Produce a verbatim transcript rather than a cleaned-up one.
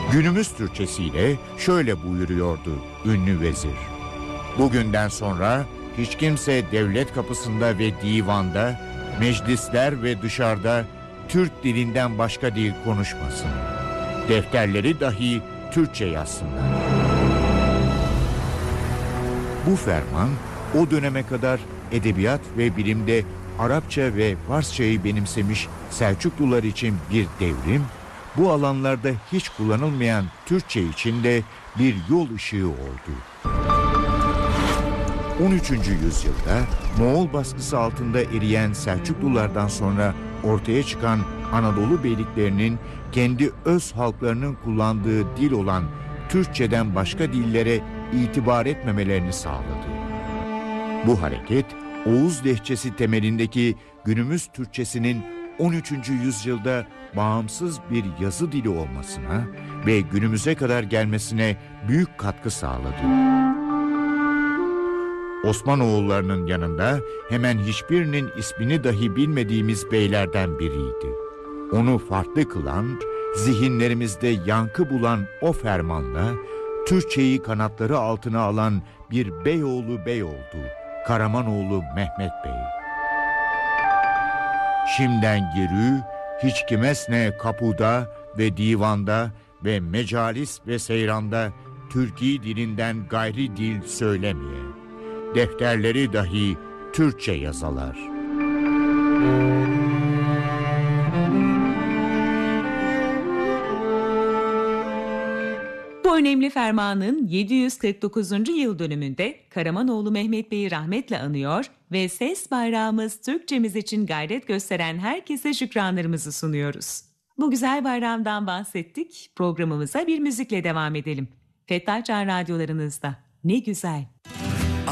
Günümüz Türkçesiyle şöyle buyuruyordu ünlü vezir: bugünden sonra hiç kimse devlet kapısında ve divanda, meclisler ve dışarıda Türk dilinden başka dil konuşmasın. Defterleri dahi Türkçe yazsınlar. Bu ferman o döneme kadar edebiyat ve bilimde Arapça ve Farsçayı benimsemiş Selçuklular için bir devrim, bu alanlarda hiç kullanılmayan Türkçe için de bir yol ışığı oldu. on üçüncü yüzyılda Moğol baskısı altında eriyen Selçuklulardan sonra ortaya çıkan Anadolu beyliklerinin kendi öz halklarının kullandığı dil olan Türkçeden başka dillere itibar etmemelerini sağladı. Bu hareket Oğuz lehçesi temelindeki günümüz Türkçesinin on üçüncü yüzyılda bağımsız bir yazı dili olmasına ve günümüze kadar gelmesine büyük katkı sağladı. Osmanoğullarının yanında hemen hiçbirinin ismini dahi bilmediğimiz beylerden biriydi. Onu farklı kılan, zihinlerimizde yankı bulan o fermanla Türkçeyi kanatları altına alan bir beyoğlu bey oldu, Karamanoğlu Mehmet Bey. Şimden geri hiç kimesne kapuda ve divanda ve mecalis ve seyranda Türki dilinden gayri dil söylemeye, defterleri dahi Türkçe yazalar. Bu önemli fermanın yedi yüz kırk dokuzuncu yıl dönümünde Karamanoğlu Mehmet Bey'i rahmetle anıyor ve ses bayrağımız Türkçemiz için gayret gösteren herkese şükranlarımızı sunuyoruz. Bu güzel bayramdan bahsettik, programımıza bir müzikle devam edelim. Fettah Can radyolarınızda. Ne güzel.